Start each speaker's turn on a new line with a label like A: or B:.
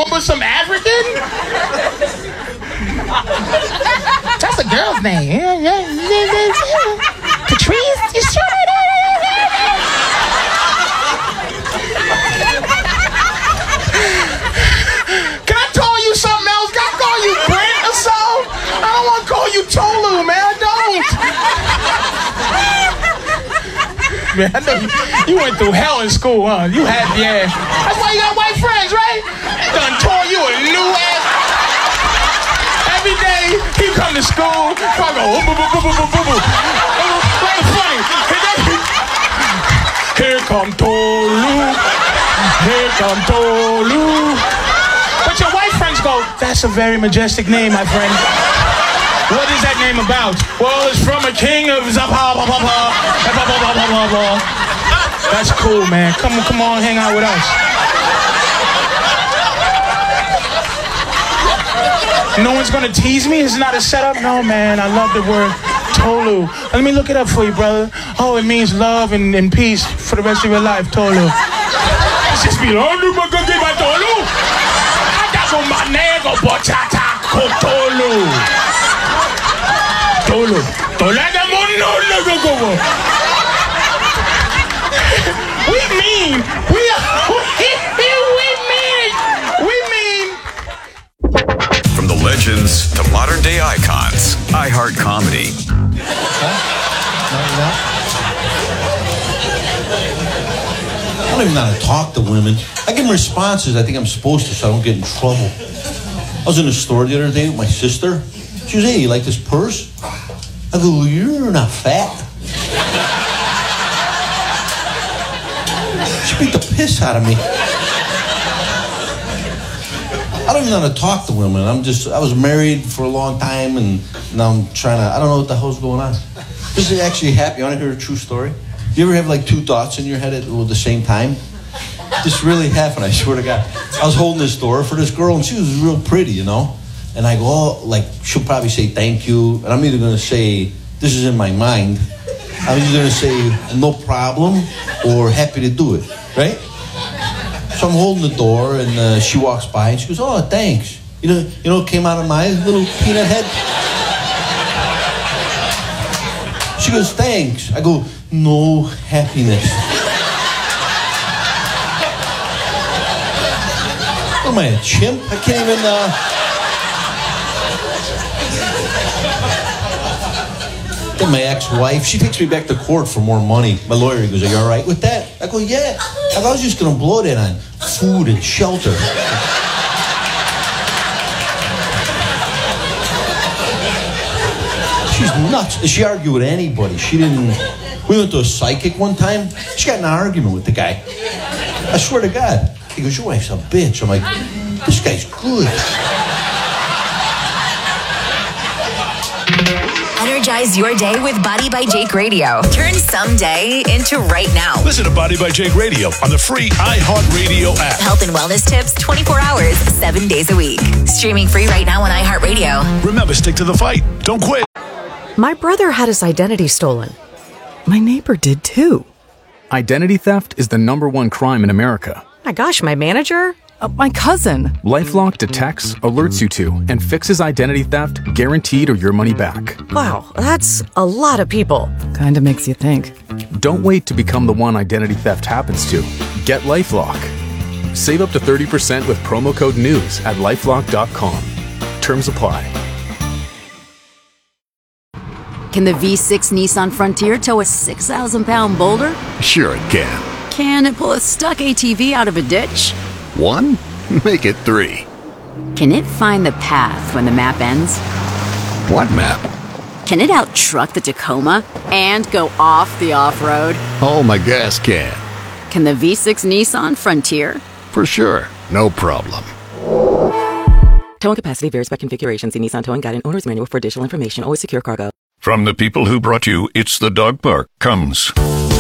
A: over some African? That's a girl's name. Patrice, you sure? Can I call you something else? Can I call you Brent or so? I don't want to call you Tolu, man. I don't. Man, I know you went through hell in school, huh? You had, yeah. That's why you got white friends, right? Done tore you a new ass. Every day he come to school, I go, like funny. Here come Tolu. Here come Tolu. But your white friends go, that's a very majestic name, my friend. What is that name about? Well, it's from a king of That's cool, man. Come on, hang out with us. No one's gonna tease me? It's not a setup? No, man, I love the word Tolu. Let me look it up for you, brother. Oh, it means love and peace for the rest of your life, Tolu. It's just be Tolu. We mean.
B: From the legends to modern day icons, iHeart Comedy.
C: I don't even know how to talk to women. I give them responses I think I'm supposed to so I don't get in trouble. I was in the store the other day with my sister. She goes, hey, you like this purse? I go, well, you're not fat. She beat the piss out of me. I don't even know how to talk to women. I was married for a long time and now I'm trying to, I don't know what the hell's going on. This is actually happy. You want to hear a true story? Do you ever have like two thoughts in your head at the same time? This really happened, I swear to God. I was holding this door for this girl and she was real pretty, you know? And I go, oh, like, she'll probably say thank you. And I'm either going to say, this is in my mind. I'm either going to say no problem or happy to do it, right? So I'm holding the door and she walks by and she goes, oh, thanks. You know what came out of my little peanut head? She goes, thanks. I go, no happiness. What am I, a chimp? I can't even, Then my ex-wife, she takes me back to court for more money. My lawyer goes, are you all right with that? I go, yeah. I was just going to blow that on food and shelter. She's nuts. She argued with anybody. We went to a psychic one time. She got in an argument with the guy. I swear to God. He goes, your wife's a bitch. I'm like, this guy's good.
D: Energize your day with Body by Jake Radio. Turn someday into right now.
E: Listen to Body by Jake Radio on the free iHeart Radio app.
D: Health and wellness tips 24 hours, 7 days a week. Streaming free right now on iHeart Radio.
E: Remember, stick to the fight. Don't quit.
F: My brother had his identity stolen. My neighbor did too.
G: Identity theft is the #1 crime in America.
F: My gosh, my manager? My cousin.
G: LifeLock detects, alerts you to, and fixes identity theft guaranteed or your money back.
F: Wow, that's a lot of people. Kinda makes you think.
G: Don't wait to become the one identity theft happens to. Get LifeLock. Save up to 30% with promo code NEWS at LifeLock.com. Terms apply.
H: Can the V6 Nissan Frontier tow a 6,000-pound boulder?
E: Sure it can.
H: Can it pull a stuck ATV out of a ditch?
E: 1? Make it 3.
H: Can it find the path when the map ends?
E: What map?
H: Can it out-truck the Tacoma and go off the off-road?
E: Oh, my gas can.
H: Can the V6 Nissan Frontier?
E: For sure. No problem.
F: Towing capacity varies by configuration. See Nissan Towing Guide and Owner's Manual for additional information. Always secure cargo.
B: From the people who brought you It's the Dog Park comes